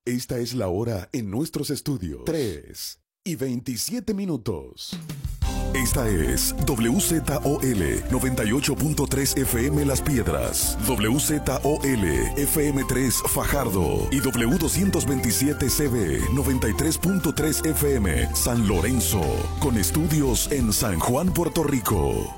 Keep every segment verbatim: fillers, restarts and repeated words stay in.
Esta es la hora en nuestros estudios. tres y veintisiete minutos. Esta es W Z O L noventa y ocho punto tres F M Las Piedras, W Z O L F M tres Fajardo y W doscientos veintisiete C B noventa y tres punto tres F M San Lorenzo, con estudios en San Juan, Puerto Rico.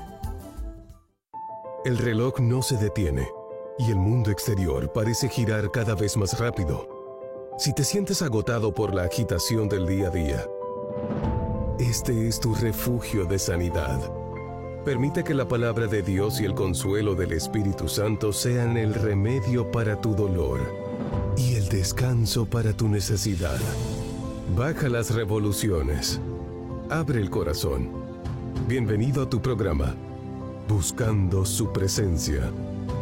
El reloj no se detiene y el mundo exterior parece girar cada vez más rápido. Si te sientes agotado por la agitación del día a día, este es tu refugio de sanidad. Permite que la palabra de Dios y el consuelo del Espíritu Santo sean el remedio para tu dolor y el descanso para tu necesidad. Baja las revoluciones. Abre el corazón. Bienvenido a tu programa, Buscando su Presencia.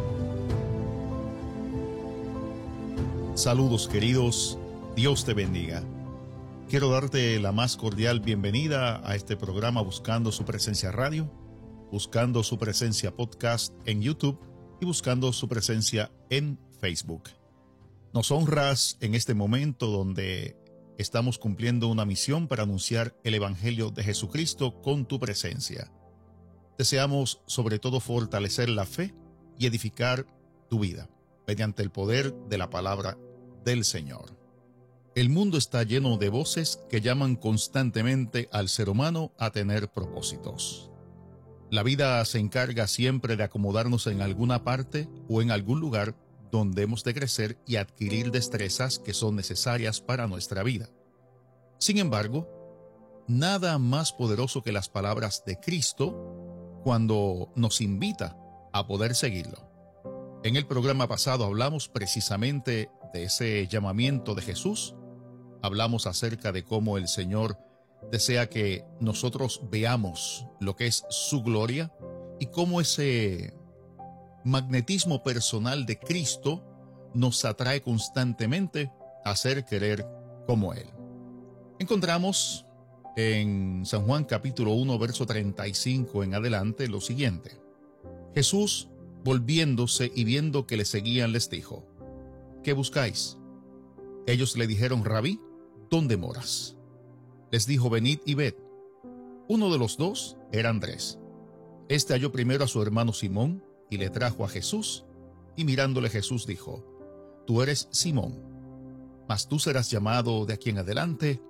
Saludos, queridos. Dios te bendiga. Quiero darte la más cordial bienvenida a este programa Buscando su Presencia Radio, Buscando su Presencia Podcast en YouTube y Buscando su Presencia en Facebook. Nos honras en este momento donde estamos cumpliendo una misión para anunciar el Evangelio de Jesucristo con tu presencia. Deseamos sobre todo fortalecer la fe y edificar tu vida mediante el poder de la palabra del Señor. El mundo está lleno de voces que llaman constantemente al ser humano a tener propósitos. La vida se encarga siempre de acomodarnos en alguna parte o en algún lugar donde hemos de crecer y adquirir destrezas que son necesarias para nuestra vida. Sin embargo, nada más poderoso que las palabras de Cristo cuando nos invita a poder seguirlo. En el programa pasado hablamos precisamente de ese llamamiento de Jesús. Hablamos acerca de cómo el Señor desea que nosotros veamos lo que es su gloria y cómo ese magnetismo personal de Cristo nos atrae constantemente a ser querer como Él. Encontramos en San Juan capítulo uno, verso treinta y cinco en adelante lo siguiente. Jesús, volviéndose y viendo que le seguían, les dijo: ¿Qué buscáis? Ellos le dijeron: Rabí, ¿dónde moras? Les dijo: venid y ved. Uno de los dos era Andrés. Este halló primero a su hermano Simón y le trajo a Jesús, y mirándole Jesús dijo: Tú eres Simón, mas tú serás llamado de aquí en adelante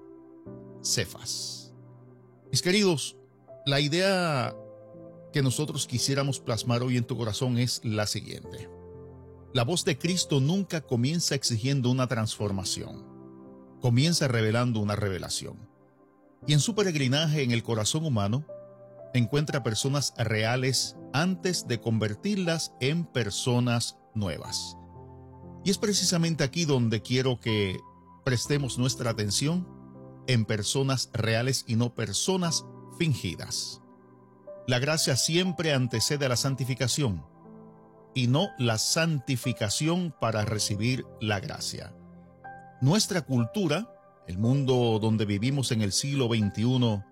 Cefas. Mis queridos, la idea que nosotros quisiéramos plasmar hoy en tu corazón es la siguiente. La voz de Cristo nunca comienza exigiendo una transformación. Comienza revelando una revelación. Y en su peregrinaje en el corazón humano, encuentra personas reales antes de convertirlas en personas nuevas. Y es precisamente aquí donde quiero que prestemos nuestra atención, en personas reales y no personas fingidas. La gracia siempre antecede a la santificación, y no la santificación para recibir la gracia. Nuestra cultura, el mundo donde vivimos en el siglo veintiuno,